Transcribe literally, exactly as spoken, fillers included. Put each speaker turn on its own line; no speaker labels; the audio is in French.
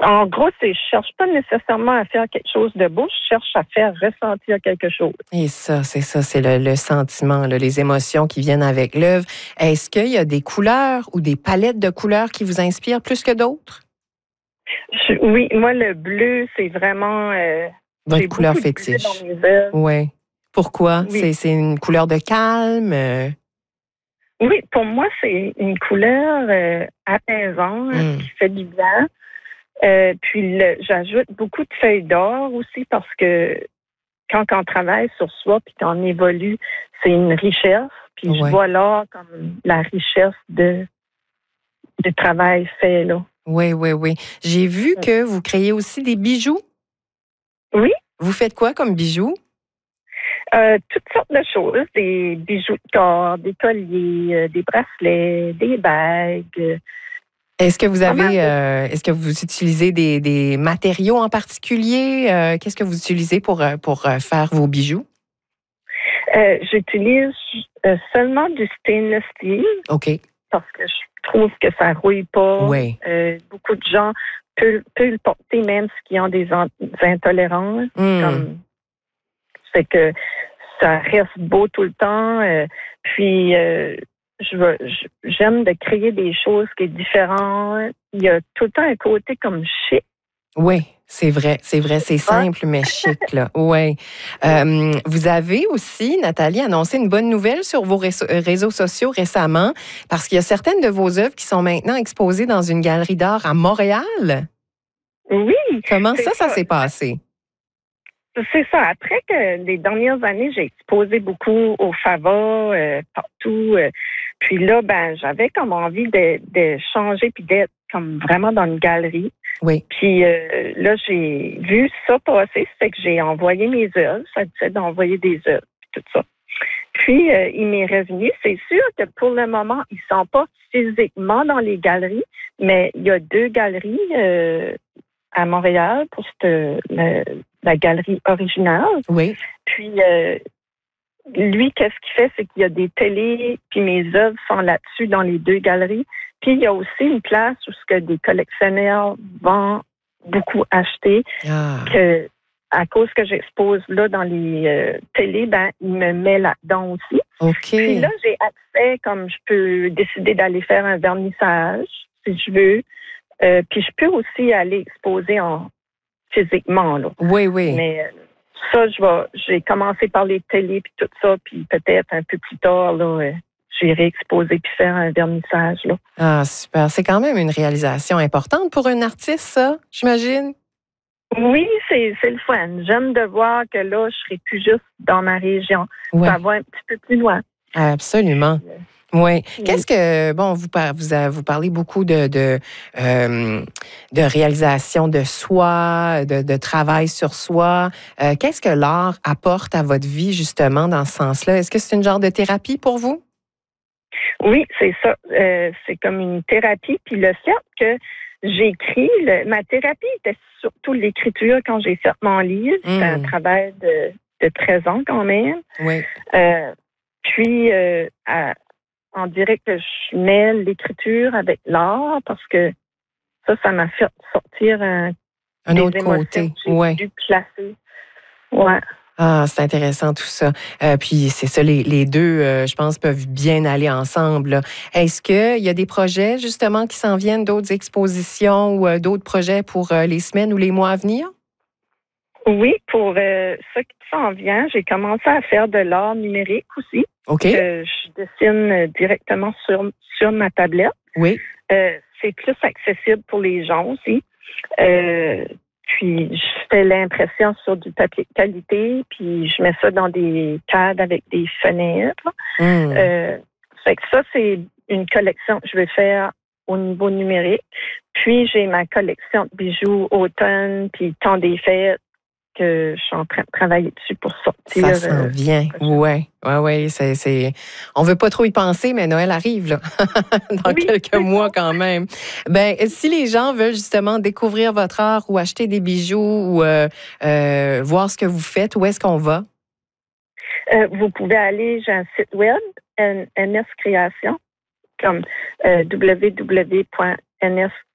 En gros, c'est je cherche pas nécessairement à faire quelque chose de beau, je cherche à faire ressentir quelque chose.
Et ça, c'est ça, c'est le, le sentiment, là, les émotions qui viennent avec l'œuvre. Est-ce qu'il y a des couleurs ou des palettes de couleurs qui vous inspirent plus que d'autres?
Je- oui, moi, le bleu, c'est vraiment... Euh,
Votre
j'ai
couleur
beaucoup de bleu
fétiche.
dans mes œuvres.
Oui. Pourquoi?
Oui.
C'est, c'est une couleur de calme? euh?
Oui, pour moi, c'est une couleur euh, apaisante,
Mm.
qui fait du bien. Euh, puis, le, j'ajoute beaucoup de feuilles d'or aussi parce que quand on travaille sur soi puis qu'on évolue, c'est une richesse. Puis, je
Ouais.
vois l'or comme la richesse de, du travail fait, là.
Oui, oui, oui. J'ai vu que vous créez aussi des bijoux.
Oui,
Vous faites quoi comme bijoux?
euh, toutes sortes de choses. Des bijoux de corps, des colliers, euh, des bracelets, des bagues. euh,
Est-ce que vous
Pas mal
avez,
de
euh, est-ce que vous utilisez des, des matériaux en particulier? Euh, qu'est-ce que vous utilisez pour, euh, pour euh, faire vos bijoux?
Euh, j'utilise euh, seulement du stainless steel
OK.
parce que je trouve que ça rouille pas.
Oui.
Euh, beaucoup de gens peuvent, peuvent le porter même s'ils ont des, an- des intolérances.
Mm.
Comme c'est que ça reste beau tout le temps. euh, puis euh, je veux, je- j'aime de créer des choses qui sont différentes. Il y a tout le temps un côté comme chic.
Oui, c'est vrai, c'est vrai, c'est simple mais chic, là. Oui. Euh, vous avez aussi, Nathalie, annoncé une bonne nouvelle sur vos réseaux, réseaux sociaux récemment, parce qu'il y a certaines de vos œuvres qui sont maintenant exposées dans une galerie d'art à Montréal.
Oui,
Comment
c'est
ça, ça
ça.
s'est passé?
C'est ça. Après que les dernières années, j'ai exposé beaucoup au Fava, euh, partout. euh, puis là, ben, j'avais comme envie de, de changer puis d'être comme vraiment dans une galerie.
Oui.
Puis euh, là, j'ai vu ça passer, c'est que j'ai envoyé mes œuvres. Ça disait d'envoyer des œuvres, puis tout ça. Puis euh, il m'est revenu. C'est sûr que pour le moment, ils sont pas physiquement dans les galeries, mais il y a deux galeries euh, à Montréal pour cette, la, la galerie originale.
Oui.
Puis euh, lui, qu'est-ce qu'il fait, c'est qu'il y a des télés, puis mes œuvres sont là-dessus dans les deux galeries. Puis il y a aussi une place où ce que des collectionneurs vont beaucoup acheter,
Ah.
que à cause que j'expose là dans les euh, télés, ben il me met là-dedans aussi.
OK.
Puis là, j'ai accès, comme je peux décider d'aller faire un vernissage si je veux. Euh, puis je peux aussi aller exposer en physiquement là.
Oui, oui.
Mais euh, ça, je vais, j'ai commencé par les télés puis tout ça, puis peut-être un peu plus tard là, euh, j'irai exposer puis faire un vernissage là.
Ah, super. C'est quand même une réalisation importante pour un artiste, ça, j'imagine.
Oui, c'est, c'est le fun. J'aime de voir que là, je serai plus juste dans ma région.
Ouais.
Ça va un petit peu plus loin.
Absolument. Oui.
Oui.
Qu'est-ce que, bon, vous, par- vous, a- vous parlez beaucoup de, de, euh, de réalisation de soi, de, de travail sur soi. Euh, qu'est-ce que l'art apporte à votre vie, justement, dans ce sens-là? Est-ce que c'est une genre de thérapie pour vous?
Oui, c'est ça. Euh, c'est comme une thérapie. Puis le fait que j'écris, le- ma thérapie était surtout l'écriture quand j'ai fait mon livre. C'était un
Mm.
travail de, de treize ans quand même.
Oui.
Euh, puis, euh, à- on dirait que je mets l'écriture avec l'art parce que ça, ça m'a fait sortir un,
Un
des
autre
émotions
côté.
que j'ai
Oui.
dû placer. Ouais.
Ah, c'est intéressant tout ça. Euh, puis c'est ça, les, les deux, euh, je pense, peuvent bien aller ensemble, là. Est-ce qu'il y a des projets, justement, qui s'en viennent, d'autres expositions ou euh, d'autres projets pour euh, les semaines ou les mois à venir?
Oui, pour euh, ça qui s'en vient, j'ai commencé à faire de l'art numérique aussi.
OK.
Que je dessine euh, directement sur, sur ma tablette.
Oui.
Euh, c'est plus accessible pour les gens aussi. Euh, puis, je fais l'impression sur du papier de qualité, puis je mets ça dans des cadres avec des fenêtres.
Mm.
Euh, fait que ça, c'est une collection que je vais faire au niveau numérique. Puis, j'ai ma collection de bijoux automne, puis temps des fêtes, que je suis en train de travailler dessus pour sortir.
Ça s'en
euh,
vient. Oui, oui, oui. C'est, c'est... On ne veut pas trop y penser, mais Noël arrive, là, dans
Oui,
quelques mois quand même. Ben, si les gens veulent justement découvrir votre art ou acheter des bijoux ou euh, euh, voir ce que vous faites, où est-ce qu'on va?
Euh, vous pouvez aller, j'ai un site web, N S Création, comme euh, w w w point n s